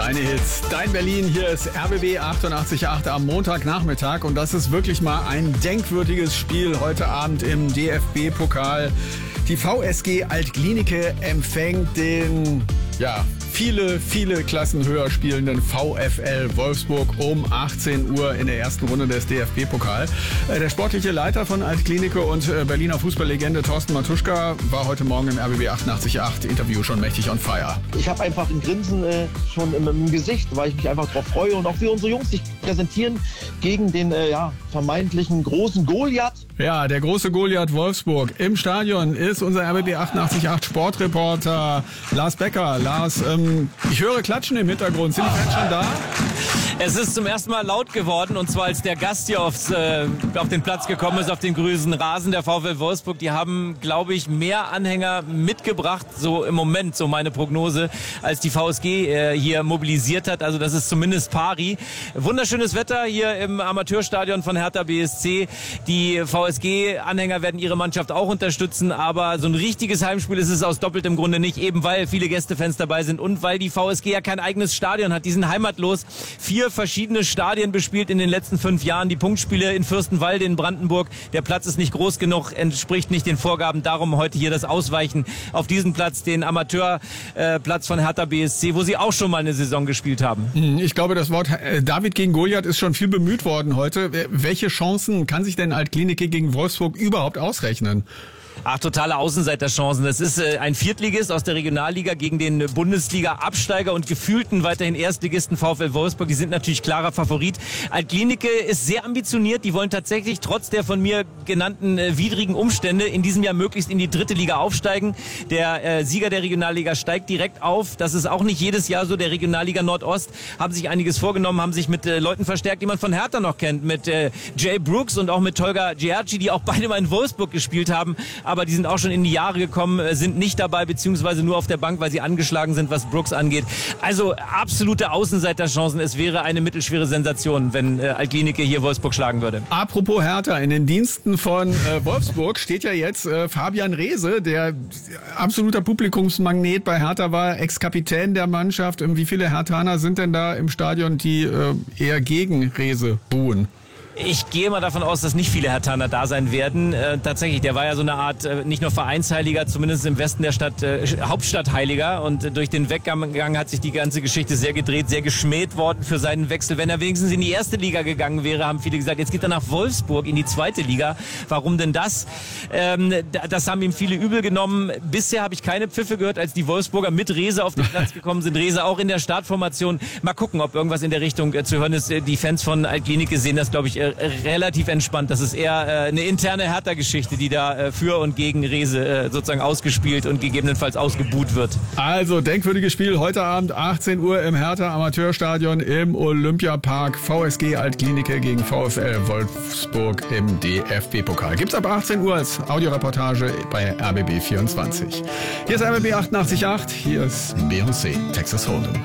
Deine Hits, dein Berlin, hier ist RBB 88.8 am Montagnachmittag und das ist wirklich mal ein denkwürdiges Spiel heute Abend im DFB-Pokal. Die VSG Alt-Glienicke empfängt den, viele Klassen höher spielenden VfL Wolfsburg um 18 Uhr in der ersten Runde des DFB-Pokal. Der sportliche Leiter von Alt-Glienicke und Berliner Fußballlegende Thorsten Matuschka war heute Morgen im RBB 88.8 Interview schon mächtig on fire. Ich habe einfach ein Grinsen schon im Gesicht, weil ich mich einfach darauf freue und auch wie unsere Jungs sich präsentieren gegen den vermeintlichen großen Goliath. Ja, der große Goliath Wolfsburg. Im Stadion ist unser RBB 88.8 Sportreporter Lars Becker. Lars, ich höre Klatschen im Hintergrund. Sind die Fans schon da? Es ist zum ersten Mal laut geworden, und zwar als der Gast hier auf den Platz gekommen ist, auf den grünen Rasen der VfL Wolfsburg. Die haben, glaube ich, mehr Anhänger mitgebracht, so im Moment, so meine Prognose, als die VSG hier mobilisiert hat. Also das ist zumindest pari. Wunderschönes Wetter hier im Amateurstadion von Hertha BSC. Die VSG-Anhänger werden ihre Mannschaft auch unterstützen, aber so ein richtiges Heimspiel ist es aus doppeltem Grunde nicht, eben weil viele Gästefans dabei sind und weil die VSG ja kein eigenes Stadion hat. Die sind heimatlos. 4 verschiedene Stadien bespielt in den letzten 5 Jahren. Die Punktspiele in Fürstenwalde in Brandenburg. Der Platz ist nicht groß genug, entspricht nicht den Vorgaben. Darum heute hier das Ausweichen auf diesen Platz, den Amateurplatz von Hertha BSC, wo sie auch schon mal eine Saison gespielt haben. Ich glaube, das Wort David gegen Goliath ist schon viel bemüht worden heute. Welche Chancen kann sich denn Alt-Glienicke gegen Wolfsburg überhaupt ausrechnen? Ach, totale Außenseiterchancen. Das ist ein Viertligist aus der Regionalliga gegen den Bundesliga-Absteiger und gefühlten weiterhin Erstligisten VfL Wolfsburg. Die sind natürlich klarer Favorit. Alt-Glienicke ist sehr ambitioniert. Die wollen tatsächlich trotz der von mir genannten widrigen Umstände in diesem Jahr möglichst in die 3. Liga aufsteigen. Der Sieger der Regionalliga steigt direkt auf. Das ist auch nicht jedes Jahr so. Der Regionalliga Nordost haben sich einiges vorgenommen, haben sich mit Leuten verstärkt, die man von Hertha noch kennt. Mit Jay Brooks und auch mit Tolga Ciherci, die auch beide mal in Wolfsburg gespielt haben. Aber die sind auch schon in die Jahre gekommen, sind nicht dabei, beziehungsweise nur auf der Bank, weil sie angeschlagen sind, was Brooks angeht. Also absolute Außenseiterchancen. Es wäre eine mittelschwere Sensation, wenn Alt-Glienicke hier Wolfsburg schlagen würde. Apropos Hertha, in den Diensten von Wolfsburg steht ja jetzt Fabian Reese, der absoluter Publikumsmagnet bei Hertha war, Ex-Kapitän der Mannschaft. Wie viele Herthaner sind denn da im Stadion, die eher gegen Reese buhen? Ich gehe mal davon aus, dass nicht viele Herthaner da sein werden. Tatsächlich, der war ja so eine Art, nicht nur Vereinsheiliger, zumindest im Westen der Stadt, Hauptstadtheiliger. Und durch den Weggang hat sich die ganze Geschichte sehr gedreht, sehr geschmäht worden für seinen Wechsel. Wenn er wenigstens in die 1. Liga gegangen wäre, haben viele gesagt, jetzt geht er nach Wolfsburg in die 2. Liga. Warum denn das? Das haben ihm viele übel genommen. Bisher habe ich keine Pfiffe gehört, als die Wolfsburger mit Reese auf den Platz gekommen sind. Reese auch in der Startformation. Mal gucken, ob irgendwas in der Richtung zu hören ist. Die Fans von Alt-Glienicke sehen das, glaube ich, relativ entspannt. Das ist eher eine interne Hertha-Geschichte, die da für und gegen Reese sozusagen ausgespielt und gegebenenfalls ausgebuht wird. Also, denkwürdiges Spiel heute Abend, 18 Uhr im Hertha Amateurstadion im Olympiapark. VSG Alt-Glienicke gegen VfL Wolfsburg im DFB-Pokal. Gibt's ab 18 Uhr als Audioreportage bei RBB 24. Hier ist RBB 88.8, hier ist Beyoncé, Texas Hold'em.